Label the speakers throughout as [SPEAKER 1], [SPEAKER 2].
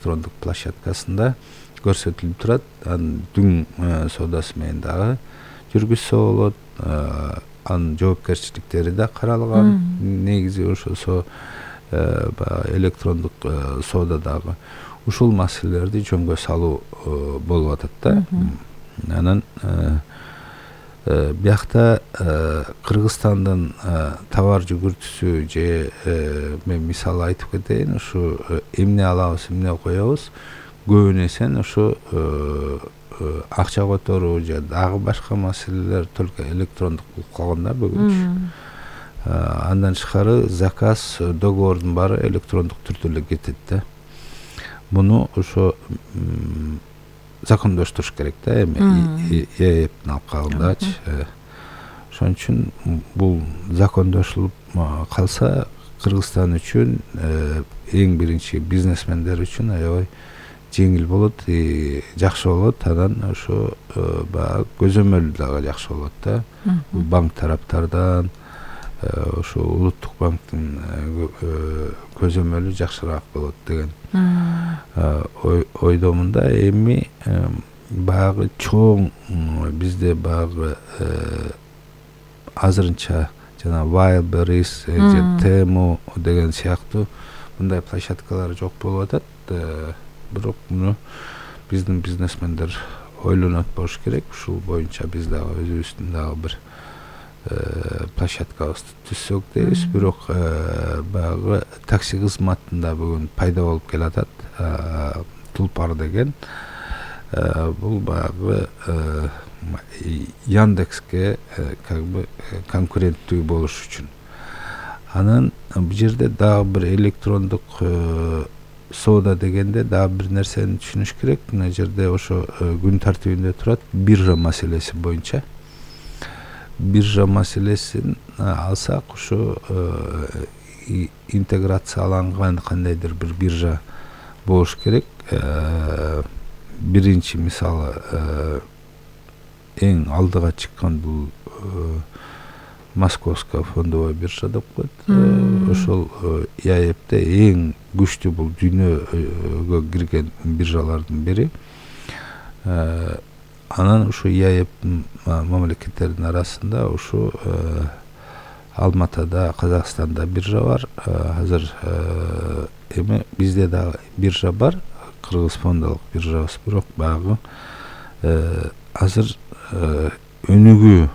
[SPEAKER 1] электрондук площадкасында көрсөтүлүп турат. Анын дүң соодасы менен дагы жүргүзсө болот. Анын жоопкерчиликтери да каралган. Негизи ошо баягы электрондук соодадагы ушул маселелерди жөнгө салуу болуп атат да. Анан биякта Кыргызстандын товар жүгүртүүсү же мен мисал айтып кетейин, ушу эмне алабыз, эмне коебуз, көбүн эсен ушу акча которуу же дагы башка маселелер только электрондук болуп калган да бүгүнчү. Андан тышкары заказ, договордун баары электрондук түрдө эле кетет да. Муну ошо закондоштуруш керек да, эми ЭЭПтин алкагындачы. Ошон үчүн бул закондошулуп калса Кыргызстан үчүн, эң биринчи бизнесмендер үчүн аябай жеңил болот, жакшы болот. Анан ошо баягы көзөмөл дагы жакшы болот да. Банк тараптардан ошо улуттук банктын көзөмөлү жакшыраак болот деген ойдомун да. Эми баягы чоң бизде баягы азырынча жана Wildberries же Temu деген сыяктуу мындай площадкалар жок болуп атат. Бирок муну биздин бизнесмендер ойлонот болуш керек. Ушул боюнча биз дагы өзүбүздүн дагы бир площадкабызды түзсөк дейбиз. Бирок баягы такси кызматында бүгүн пайда болуп келатат. Тулпар деген бул баягы Яндекске как бы конкуренттүү болуш үчүн. Анан бул жерде дагы бир электрондук соода дегенде дагы бир нерсени түшүнүш керек. Мына жерде ошо күн тартибинде турат биржа маселеси боюнча. Биржа маселесин алсак, ошо интеграцияланган кандайдыр бир биржа болуш керек. Биринчи мисалы эң алдыга чыккан бул Московская фондовая биржа деп коет. Ошол ЯЭПте эң күчтүү бул дүйнөгө кирген биржалардын бири. Анан ушу ЯЭП мамлекеттердин арасында ушу Алматада, Казакстанда биржа бар. Азыр эми бизде дагы биржа бар, Кыргыз фондолук биржабыз. Бирок баягы азыр өнүгүүнүн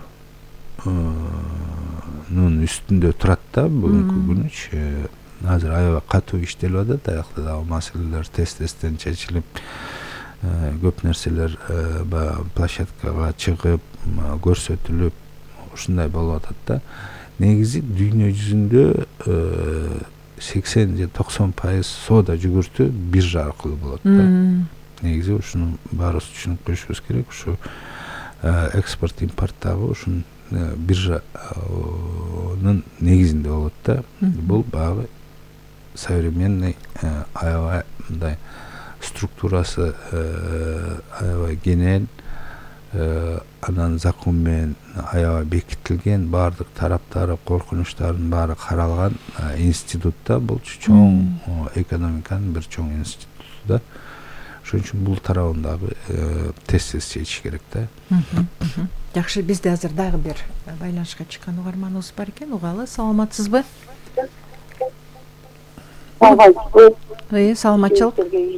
[SPEAKER 1] үстүндө турат да бүгүнкү күнүчө. Азыр аябай катуу иштелип атат. Аякта дагы маселелер тез-тезден чечилип, көп нерселер баягы площадкага чыгып, көрсөтүлүп, ушундай болуп атат да. Негизи дүйнө жүзүндө 80 же 90% соода жүгүртүү биржа аркылуу болот да. Негизи ушуну баарыбыз түшүнүп коюшубуз керек. Ушу экспорт импорттагы ушун биржанын негизинде болот да. Бул баягы современный аябай мындай структурасы аябай кенен, анан закон менен аябай бекитилген, баардык тараптары, коркунучтардын баары каралган институт да. Бул чоң экономиканын бир чоң институту да. Ошон үчүн бул тарабын дагы тез-тез чечиш керек да.
[SPEAKER 2] Жакшы, бизде азыр дагы бир байланышка чыккан угарманыбыз бар экен. Угалы, саламатсызбы? Саламатчылык.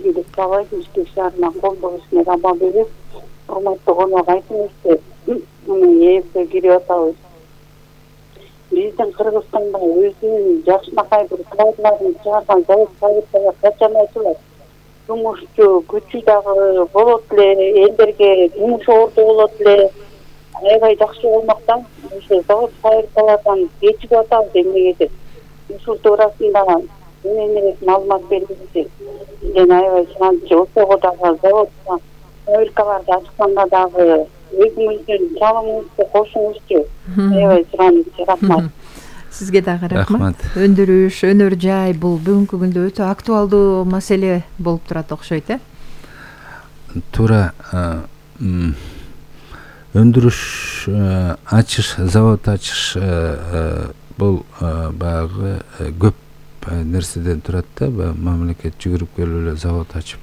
[SPEAKER 3] Урматтуу конок, айтыңызчы, ЭЭПке кирип атабыз. Биздин Кыргызстанда өзүнүн жакшынакай бир товарларын чыгарган завод-фабрикалар качан ачылат? Жумушчу күчү дагы болот эле, элдерге жумуш орду болот эле. Аябай жакшы болмок да. Ошо завод-фабрикалардан кечип атабыз эмнегедир. Ушул туурасында эмнелер маалымат бериңизчи. Мен аябай сунанчы, ошого дагы завод фабрикаларды ачканда дагы өзүңүздүн чалымыңызды кошуңузчу. Аябай сунанчы, рахмат.
[SPEAKER 2] Сизге дагы рахмат. Өндүрүш, өнөр жай бул бүгүнкү күндө өтө актуалдуу маселе болуп турат окшойт,
[SPEAKER 1] Туура. Өндүрүш ачыш, завод ачыш бул баягы көп нерседен турат да. Мамлекет жүгүрүп келип эле завод ачып